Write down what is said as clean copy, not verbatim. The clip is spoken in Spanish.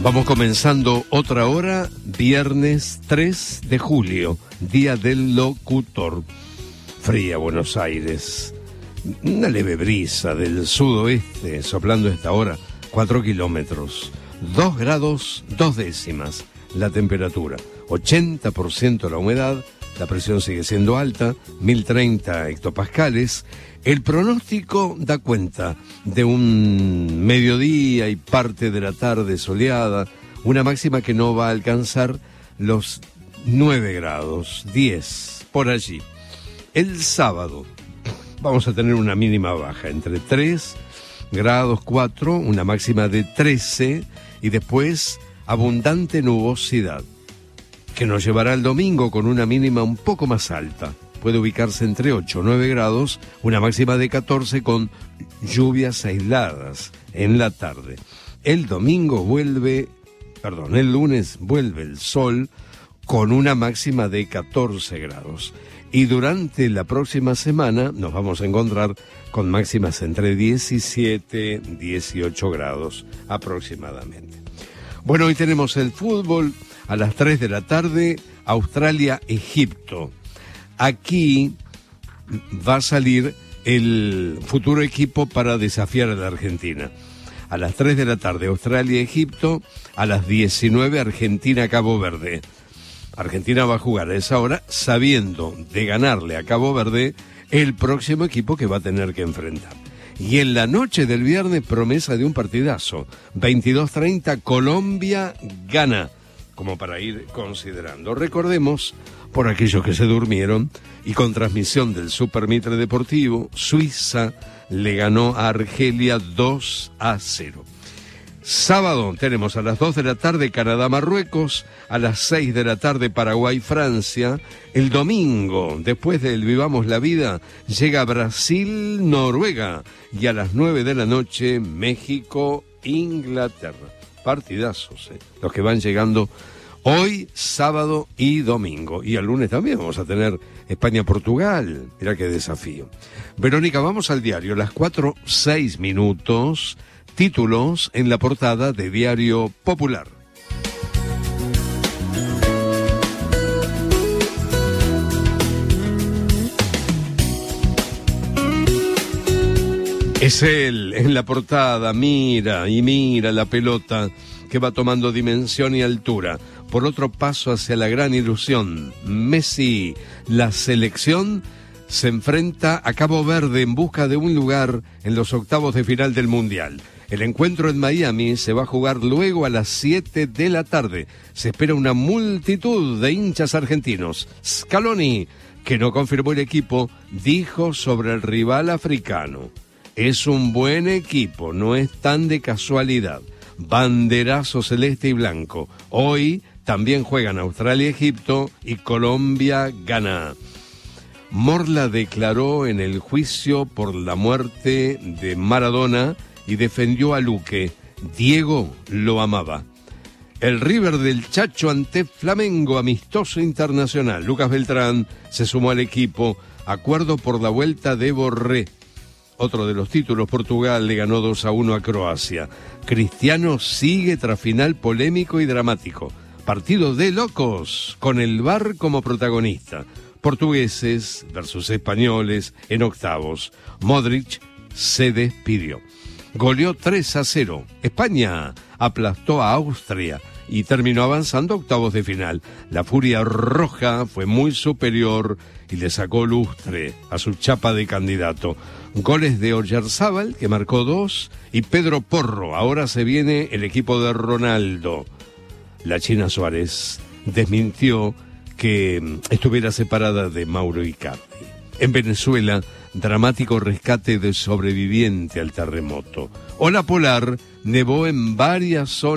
Vamos comenzando otra hora, viernes 3 de julio, Día del Locutor. Fría Buenos Aires, una leve brisa del sudoeste, soplando a esta hora, 4 kilómetros, 2 grados 2 décimas la temperatura, 80% la humedad, la presión sigue siendo alta, 1030 hectopascales. El pronóstico da cuenta de un mediodía y parte de la tarde soleada, una máxima que no va a alcanzar los 9 grados, 10, por allí. El sábado vamos a tener una mínima baja, entre 3 grados 4, una máxima de 13, y después abundante nubosidad, que nos llevará el domingo con una mínima un poco más alta. Puede ubicarse entre 8 o 9 grados, una máxima de 14 con lluvias aisladas en la tarde. El lunes vuelve el sol con una máxima de 14 grados. Y durante la próxima semana nos vamos a encontrar con máximas entre 17 y 18 grados aproximadamente. Bueno, hoy tenemos el fútbol a las 3 de la tarde, Australia-Egipto. Aquí va a salir el futuro equipo para desafiar a la Argentina. A las 3 de la tarde, Australia-Egipto, a las 19, Argentina-Cabo Verde. Argentina va a jugar a esa hora sabiendo de ganarle a Cabo Verde el próximo equipo que va a tener que enfrentar. Y en la noche del viernes, promesa de un partidazo. 22:30, Colombia-Ghana, como para ir considerando. Recordemos, por aquellos que se durmieron, y con transmisión del Super Mitre Deportivo, Suiza le ganó a Argelia 2-0. Sábado tenemos a las 2 de la tarde Canadá-Marruecos, a las 6 de la tarde Paraguay-Francia. El domingo, después del Vivamos la Vida, llega Brasil-Noruega, y a las 9 de la noche México-Inglaterra. Partidazos, los que van llegando hoy, sábado y domingo. Y el lunes también vamos a tener España-Portugal. Mirá qué desafío. Verónica, vamos al diario, las 4:06. Títulos en la portada de Diario Popular. Es él en la portada, mira y mira la pelota que va tomando dimensión y altura. Por otro paso hacia la gran ilusión, Messi, la selección se enfrenta a Cabo Verde en busca de un lugar en los octavos de final del Mundial. El encuentro en Miami se va a jugar luego a las 7 de la tarde. Se espera una multitud de hinchas argentinos. Scaloni, que no confirmó el equipo, dijo sobre el rival africano: es un buen equipo, no es tan de casualidad. Banderazo celeste y blanco. Hoy también juegan Australia-Egipto y Colombia-Ghana. Morla declaró en el juicio por la muerte de Maradona y defendió a Luque. Diego lo amaba. El River del Chacho ante Flamengo, amistoso internacional. Lucas Beltrán se sumó al equipo. Acuerdo por la vuelta de Borré. Otro de los títulos, Portugal le ganó 2-1 a Croacia. Cristiano sigue tras final polémico y dramático. Partido de locos, con el VAR como protagonista. Portugueses versus españoles en octavos. Modric se despidió. Goleó 3-0. España aplastó a Austria y terminó avanzando a octavos de final. La Furia Roja fue muy superior y le sacó lustre a su chapa de candidato. Goles de Oyarzábal, que marcó 2, y Pedro Porro. Ahora se viene el equipo de Ronaldo. La China Suárez desmintió que estuviera separada de Mauro Icardi. En Venezuela, dramático rescate de sobreviviente al terremoto. Ola polar, nevó en varias zonas